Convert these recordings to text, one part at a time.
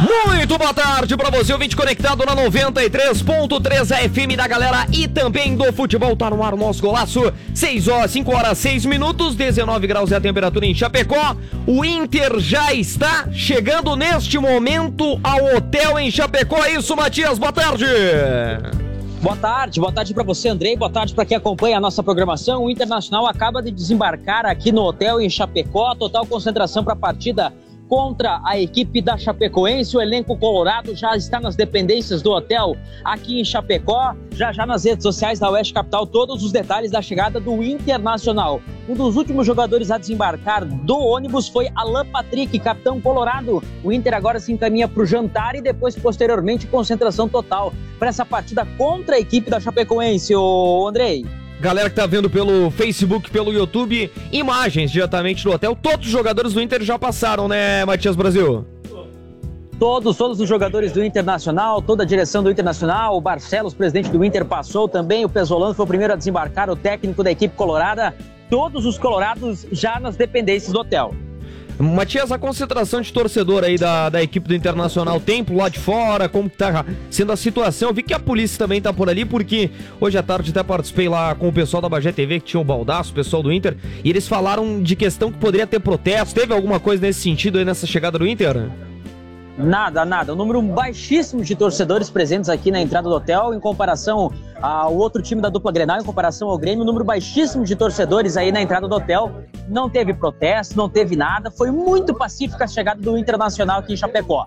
Muito boa tarde pra você, ouvinte conectado na 93.3 FM da galera e também do futebol. Tá no ar o nosso golaço, 5 horas 6 minutos, 19 graus é a temperatura em Chapecó. O Inter já está chegando neste momento ao hotel em Chapecó. É isso, Matias, boa tarde. Boa tarde para você, Andrei, boa tarde para quem acompanha a nossa programação. O Internacional acaba de desembarcar aqui no hotel em Chapecó, total concentração para a partida contra a equipe da Chapecoense. O elenco colorado já está nas dependências do hotel aqui em Chapecó, já nas redes sociais da Oeste Capital, todos os detalhes da chegada do Internacional. Um dos últimos jogadores a desembarcar do ônibus foi Alan Patrick, capitão colorado. O Inter agora se encaminha para o jantar e depois, posteriormente, concentração total para essa partida contra a equipe da Chapecoense, ô Andrei. Galera que tá vendo pelo Facebook, pelo YouTube, imagens diretamente do hotel. Todos os jogadores do Inter já passaram, né, Matias Brasil? Todos os jogadores do Internacional, toda a direção do Internacional, o Barcelos, presidente do Inter, passou também, o Pesolano foi o primeiro a desembarcar, o técnico da equipe colorada, todos os colorados já nas dependências do hotel. Matias, a concentração de torcedor aí da equipe do Internacional, tempo lá de fora, como que tá sendo a situação? Eu vi que a polícia também tá por ali, porque hoje à tarde até participei lá com o pessoal da Bagé TV, que tinha o Baldaço, o pessoal do Inter, e eles falaram de questão que poderia ter protesto. Teve alguma coisa nesse sentido aí nessa chegada do Inter? Nada. Um número baixíssimo de torcedores presentes aqui na entrada do hotel, em comparação ao outro time da dupla Grenal, em comparação ao Grêmio, um número baixíssimo de torcedores aí na entrada do hotel. Não teve protesto, não teve nada, foi muito pacífica a chegada do Internacional aqui em Chapecó.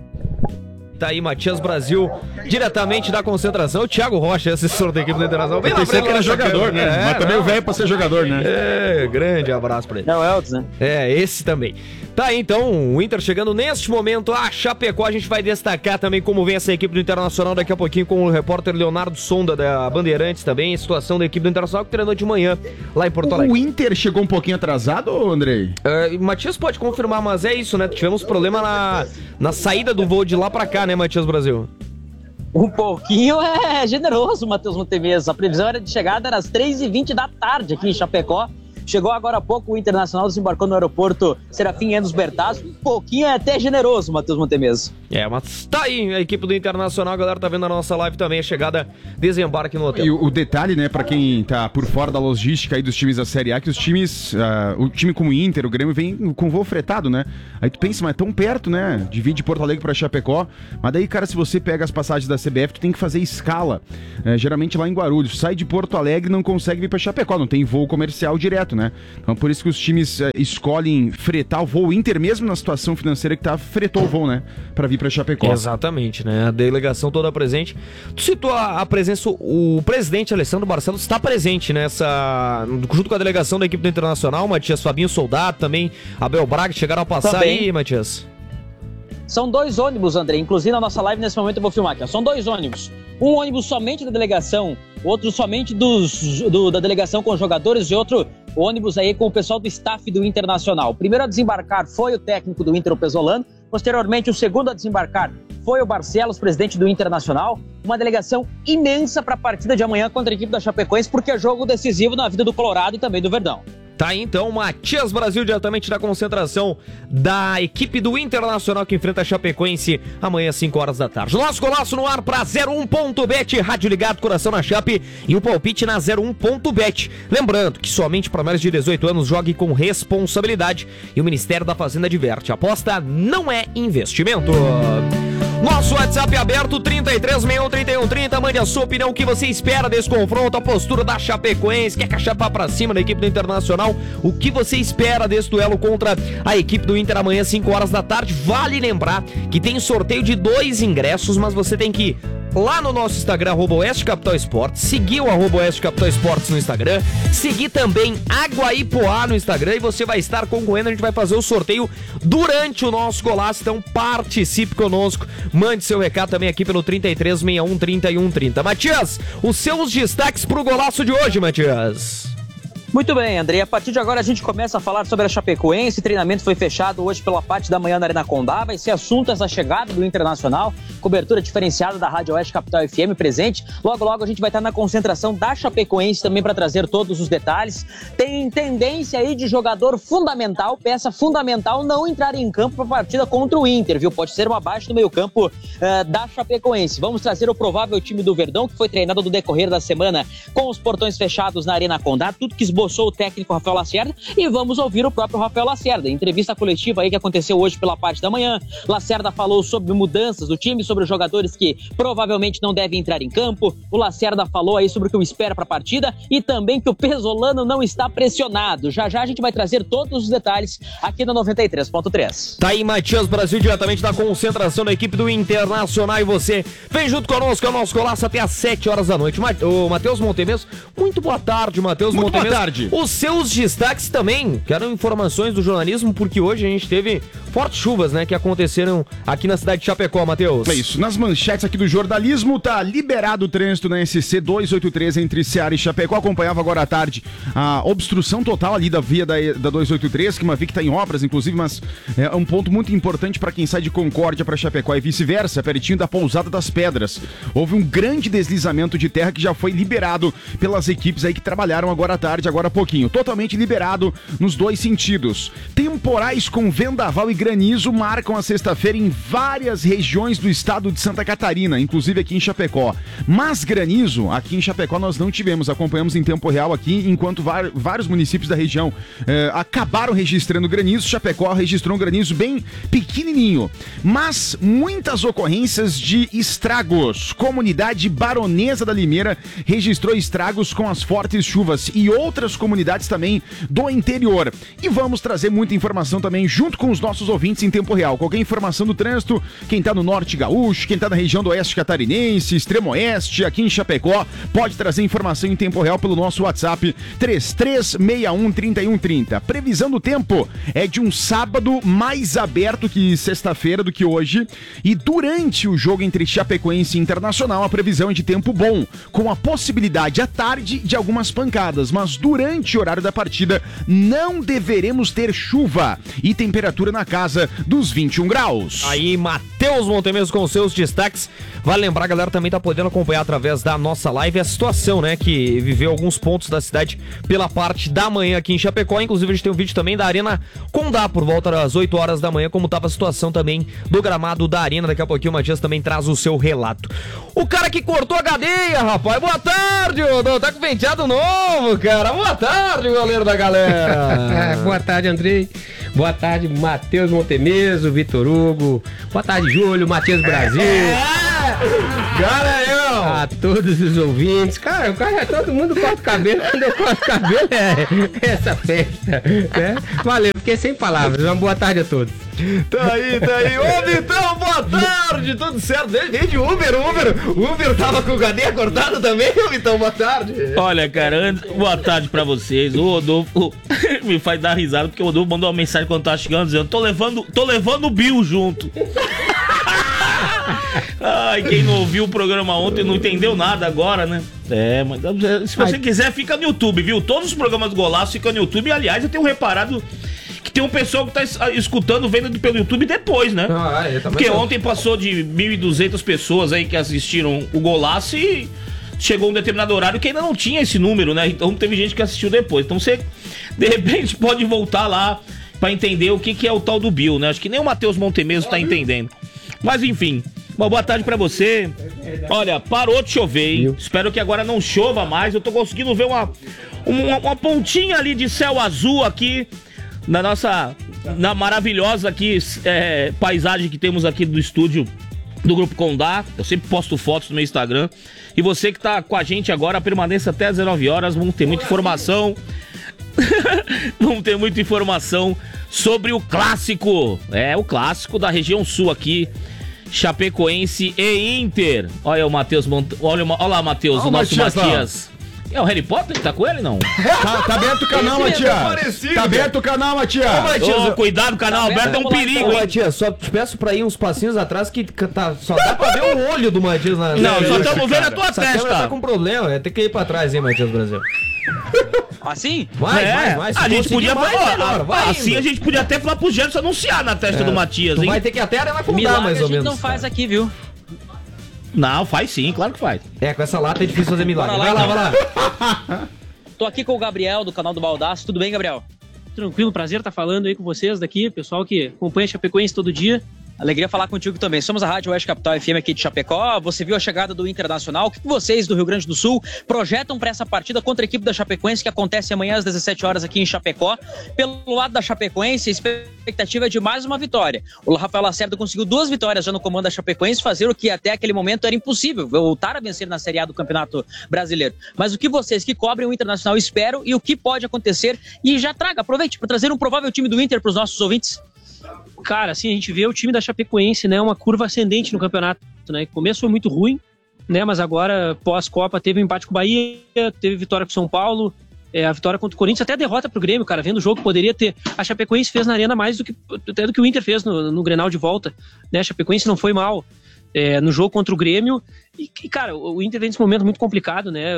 Tá aí, Matias Brasil, diretamente da concentração. O Thiago Rocha, assessor da equipe do Internacional. Bem, eu pensei que era jogador, né? Mas também o velho pra ser jogador, né? Grande abraço pra ele. Não, Elton, né? Esse também. Tá aí, então, o Inter chegando neste momento a Chapecó. A gente vai destacar também como vem essa equipe do Internacional daqui a pouquinho com o repórter Leonardo Sonda da Bandeirantes também. A situação da equipe do Internacional que treinou de manhã lá em Porto Alegre. O Inter chegou um pouquinho atrasado, Andrei? Matias pode confirmar, mas é isso, né? Tivemos problema na saída do voo de lá pra cá, né, Matias Brasil? Um pouquinho é generoso, Matheus Montemesa. A previsão era de chegada às 3h20 da tarde aqui em Chapecó. Chegou agora há pouco, o Internacional desembarcou no aeroporto Serafim Enos Bertazzo. Um pouquinho é até generoso, Matheus Montemesa. Mas tá aí a equipe do Internacional, a galera tá vendo a nossa live também, a chegada, desembarque no hotel. E o detalhe, né, pra quem tá por fora da logística aí dos times da Série A, que os times, o time como o Inter, o Grêmio, vem com voo fretado, né? Aí tu pensa, mas é tão perto, né? Divide Porto Alegre pra Chapecó. Mas daí, cara, se você pega as passagens da CBF, tu tem que fazer escala. Geralmente lá em Guarulhos. Sai de Porto Alegre e não consegue vir pra Chapecó, não tem voo comercial direto, né? Então por isso que os times escolhem fretar o voo. O Inter, mesmo na situação financeira que tá, fretou o voo, né? Pra vir pra Chapecó. Exatamente, né? A delegação toda presente. Tu citou a presença, o presidente Alessandro Barcelos está presente nessa, junto com a delegação da equipe do Internacional, Matias, Fabinho Soldado, também Abel Braga, chegaram a passar também. Aí, Matias? São 2 ônibus, André. Inclusive na nossa live nesse momento eu vou filmar aqui. São 2 ônibus. Um ônibus somente da delegação, outro somente da delegação com os jogadores e outro ônibus aí com o pessoal do staff do Internacional. O primeiro a desembarcar foi o técnico do Inter, o Pesolano. Posteriormente, o segundo a desembarcar foi o Barcelos, presidente do Internacional. Uma delegação imensa para a partida de amanhã contra a equipe da Chapecoense, porque é jogo decisivo na vida do Colorado e também do Verdão. Tá aí então, Matias Brasil, diretamente da concentração da equipe do Internacional que enfrenta a Chapecoense amanhã às 5 horas da tarde. Nosso golaço no ar para 01.bet, rádio ligado, coração na Chape e o palpite na 01.bet. Lembrando que somente para mais de 18 anos jogue com responsabilidade e o Ministério da Fazenda adverte. Aposta não é investimento. Nosso WhatsApp aberto, 33613130. Mande a sua opinião, o que você espera desse confronto, a postura da Chapecoense, quer cachapar pra cima da equipe do Internacional, o que você espera desse duelo contra a equipe do Inter amanhã, 5 horas da tarde. Vale lembrar que tem sorteio de 2 ingressos, mas você tem que ir lá no nosso Instagram, @OesteCapitalEsportes, seguir o @OesteCapitalEsportes no Instagram, seguir também Aguaipoá no Instagram e você vai estar concorrendo. A gente vai fazer o sorteio durante o nosso golaço, então participe conosco, mande seu recado também aqui pelo 33613130. Matias, os seus destaques pro golaço de hoje, Matias. Muito bem, André. A partir de agora a gente começa a falar sobre a Chapecoense. O treinamento foi fechado hoje pela parte da manhã na Arena Condá. Vai ser assunto essa chegada do Internacional. Cobertura diferenciada da Rádio Oeste Capital FM presente. Logo, logo a gente vai estar na concentração da Chapecoense também para trazer todos os detalhes. Tem tendência aí de jogador fundamental, peça fundamental, não entrar em campo para a partida contra o Inter, viu? Pode ser uma baixa no meio-campo da Chapecoense. Vamos trazer o provável time do Verdão, que foi treinado no decorrer da semana com os portões fechados na Arena Condá. Tudo que esboçou o técnico Rafael Lacerda, e vamos ouvir o próprio Rafael Lacerda. Entrevista coletiva aí que aconteceu hoje pela parte da manhã. Lacerda falou sobre mudanças do time, sobre os jogadores que provavelmente não devem entrar em campo. O Lacerda falou aí sobre o que o espera para a partida e também que o Pesolano não está pressionado. Já já a gente vai trazer todos os detalhes aqui no 93.3. Tá aí Matias Brasil, diretamente da concentração da equipe do Internacional, e você vem junto conosco, é o nosso golaço até às 7 horas da noite. O Matheus Montemeso, muito boa tarde, Matheus Montemeso. Boa tarde. Os seus destaques também, quero informações do jornalismo, porque hoje a gente teve fortes chuvas, né, que aconteceram aqui na cidade de Chapecó, Matheus. É isso, nas manchetes aqui do jornalismo, tá liberado o trânsito na SC 283 entre Ceará e Chapecó. Acompanhava agora à tarde a obstrução total ali da via da 283, que é uma via que tá em obras, inclusive, mas é um ponto muito importante para quem sai de Concórdia para Chapecó e vice-versa, pertinho da Pousada das Pedras. Houve um grande deslizamento de terra que já foi liberado pelas equipes aí que trabalharam agora à tarde, agora há pouquinho. Totalmente liberado nos dois sentidos. Temporais com vendaval e granizo marcam a sexta-feira em várias regiões do estado de Santa Catarina, inclusive aqui em Chapecó. Mas granizo, aqui em Chapecó nós não tivemos, acompanhamos em tempo real aqui, enquanto vários municípios da região acabaram registrando granizo. Chapecó registrou um granizo bem pequenininho, mas muitas ocorrências de estragos. Comunidade Baronesa da Limeira registrou estragos com as fortes chuvas e outras comunidades também do interior. E vamos trazer muita informação também junto com os nossos ouvintes em tempo real. Qualquer informação do trânsito, quem tá no norte gaúcho, quem tá na região do oeste catarinense, extremo oeste, aqui em Chapecó, pode trazer informação em tempo real pelo nosso WhatsApp 33613130. Previsão do tempo é de um sábado mais aberto que sexta-feira do que hoje, e durante o jogo entre Chapecoense e Internacional a previsão é de tempo bom, com a possibilidade à tarde de algumas pancadas, mas durante o horário da partida não deveremos ter chuva e temperatura na casa dos 21 graus. Aí, Matheus Montemeso com seus destaques. Vale lembrar, a galera também tá podendo acompanhar através da nossa live a situação, né, que viveu alguns pontos da cidade pela parte da manhã aqui em Chapecó. Inclusive a gente tem um vídeo também da Arena Condá por volta das 8 horas da manhã, como tava a situação também do gramado da Arena. Daqui a pouquinho o Matias também traz o seu relato. O cara que cortou a cadeia, rapaz. Boa tarde, Odô. Tá com penteado novo, cara. Boa tarde, goleiro da galera. Boa tarde, Andrei. Boa tarde, Matheus Montemeso, Vitor Hugo. Boa tarde, Júlio, Matias Brasil. Garanhão! A todos os ouvintes. Cara, todo mundo corta o cabelo. Quando eu corto o cabelo é essa festa, né? Valeu, fiquei sem palavras. Uma boa tarde a todos. Tá aí. Ô, Vitão, boa tarde. Tudo certo? Veio de Uber. Uber tava com o cadeia cortado também, Vitão? Boa tarde. Olha, cara, boa tarde pra vocês. O Rodolfo me faz dar risada, porque o Rodolfo mandou uma mensagem quando tava chegando, dizendo: tô levando o Bill junto. Ai, quem não ouviu o programa ontem não entendeu nada agora, né? Mas se você quiser, fica no YouTube, viu? Todos os programas do Golaço ficam no YouTube. E, aliás, eu tenho reparado que tem um pessoal que tá escutando, vendo pelo YouTube depois, né? Porque ontem passou de 1.200 pessoas aí que assistiram o Golaço e chegou um determinado horário que ainda não tinha esse número, né? Então teve gente que assistiu depois. Então você, de repente, pode voltar lá pra entender o que é o tal do Bill, né? Acho que nem o Matheus Montemeso tá entendendo. Mas enfim, uma boa tarde pra você. Olha, parou de chover, hein? Espero que agora não chova mais. Eu tô conseguindo ver uma pontinha ali de céu azul aqui na maravilhosa aqui, paisagem que temos aqui do estúdio do Grupo Condá. Eu sempre posto fotos no meu Instagram. E você que tá com a gente agora, permaneça até às 19 horas. Vamos ter muita informação. Vamos ter muita informação sobre o clássico. O clássico da região sul aqui, Chapecoense e Inter. Olha o Matheus olha lá, Matheus, o nosso Matias. É o Harry Potter que tá com ele, não? Tá aberto o canal, Matias. Tá aberto o canal, Matias. Cuidado, o canal aberto é um perigo, hein? Matias, só te peço pra ir uns passinhos atrás que só dá pra ver o olho do Matias na... Não, só estamos vendo a tua testa. Tá com problema, tem que ir pra trás, hein, Matias Brasil. Assim? Vai. Se A gente conseguir podia mais, melhor, vai assim indo. a gente podia até falar pro Gerson anunciar na festa do Matias, Tu hein? vai ter que ir até a Arena Condá, Milagre mais a ou gente menos. não faz cara. aqui, viu? Não, faz sim, claro que faz. Com essa lata é difícil fazer milagre. Bora Vai lá, lá. Tô aqui com o Gabriel, do canal do Baldaço. Tudo bem, Gabriel? Tranquilo, prazer estar falando aí com vocês daqui, pessoal que acompanha a Chapecoense todo dia. Alegria falar contigo também. Somos a Rádio Oeste Capital FM aqui de Chapecó. Você viu a chegada do Internacional. O que vocês do Rio Grande do Sul projetam para essa partida contra a equipe da Chapecoense que acontece amanhã às 17 horas aqui em Chapecó? Pelo lado da Chapecoense, a expectativa é de mais uma vitória. O Rafael Lacerda conseguiu 2 vitórias já no comando da Chapecoense, fazer o que até aquele momento era impossível, voltar a vencer na Série A do Campeonato Brasileiro. Mas o que vocês que cobrem o Internacional esperam e o que pode acontecer? E já aproveite para trazer um provável time do Inter para os nossos ouvintes. Cara, assim, a gente vê o time da Chapecoense, né, uma curva ascendente no campeonato, né? O começo foi muito ruim, né, mas agora, pós-Copa, teve um empate com o Bahia, teve vitória com o São Paulo, a vitória contra o Corinthians, até a derrota pro Grêmio, cara, vendo o jogo, poderia ter. A Chapecoense fez na Arena mais do que o Inter fez no Grenal de volta, né? A Chapecoense não foi mal no jogo contra o Grêmio, e cara, o Inter vem nesse momento muito complicado, né?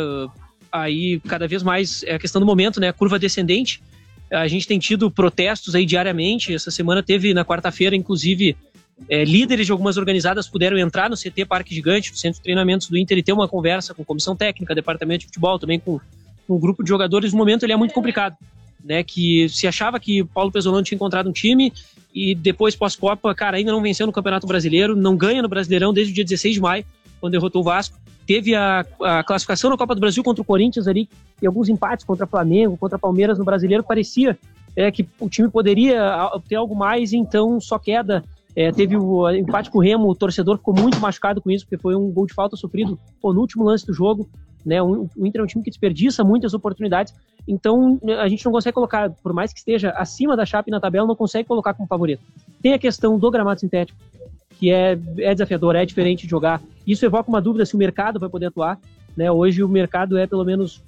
Aí, cada vez mais, é a questão do momento, né? Curva descendente. A gente tem tido protestos aí diariamente. Essa semana teve, na quarta-feira, inclusive, líderes de algumas organizadas puderam entrar no CT Parque Gigante, no centro de treinamentos do Inter, e ter uma conversa com comissão técnica, departamento de futebol, também com um grupo de jogadores. O momento ele é muito complicado, né? Que se achava que Paulo Pesolano tinha encontrado um time e depois, pós-Copa, cara, ainda não venceu no Campeonato Brasileiro, não ganha no Brasileirão desde o dia 16 de maio, quando derrotou o Vasco. Teve a classificação na Copa do Brasil contra o Corinthians ali, e alguns empates contra Flamengo, contra Palmeiras no Brasileiro. Parecia que o time poderia obter algo mais, então só queda. Teve o empate com o Remo, o torcedor ficou muito machucado com isso, porque foi um gol de falta sofrido no último lance do jogo, né? O Inter é um time que desperdiça muitas oportunidades, então a gente não consegue colocar, por mais que esteja acima da Chape na tabela, não consegue colocar como favorito. Tem a questão do gramado sintético, que é desafiador, é diferente de jogar. Isso evoca uma dúvida se o mercado vai poder atuar, né? Hoje o mercado é pelo menos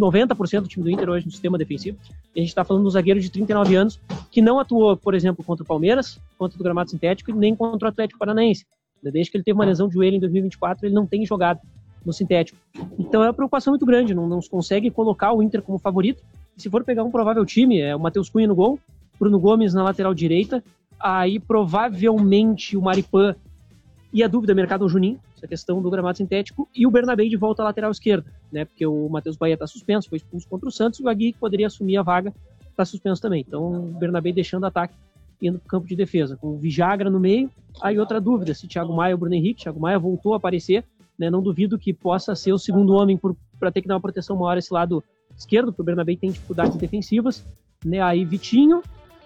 90% do time do Inter hoje no sistema defensivo. E a gente está falando de um zagueiro de 39 anos que não atuou, por exemplo, contra o Palmeiras, contra o gramado sintético, e nem contra o Atlético Paranaense. Desde que ele teve uma lesão de joelho em 2024, ele não tem jogado no sintético. Então é uma preocupação muito grande, não se consegue colocar o Inter como favorito. E se for pegar um provável time, é o Matheus Cunha no gol, Bruno Gomes na lateral direita, aí provavelmente o Maripan, e a dúvida, mercado ou Juninho, essa questão do gramado sintético, e o Bernabé de volta à lateral esquerda, né? Porque o Matheus Bahia está suspenso, foi expulso contra o Santos, e o Agui, que poderia assumir a vaga, está suspenso também. Então o Bernabé deixando o ataque, indo para o campo de defesa, com o Vijagra no meio. Aí outra dúvida, se Thiago Maia ou Bruno Henrique. Thiago Maia voltou a aparecer, né? Não duvido que possa ser o segundo homem para ter que dar uma proteção maior a esse lado esquerdo, porque o Bernabé tem dificuldades defensivas, né? Aí Vitinho,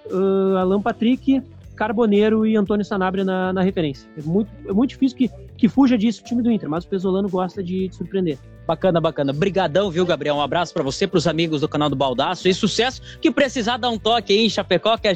Alan Patrick, Carboneiro e Antônio Sanabria na referência. É muito difícil que fuja disso o time do Inter, mas o Pesolano gosta de surpreender. Bacana. Brigadão, viu, Gabriel? Um abraço pra você, pros amigos do canal do Baldaço, e sucesso. Que precisar dar um toque aí em Chapecó, que a